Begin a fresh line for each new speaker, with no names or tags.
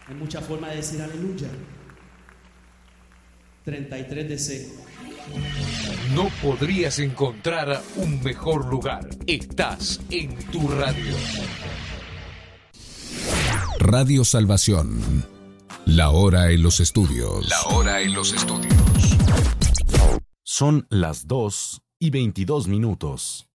Hay muchas formas de decir aleluya. 33 de C.
No podrías encontrar un mejor lugar. Estás en tu radio.
Radio Salvación. La hora en los estudios.
La hora en los estudios.
Son las 2:22.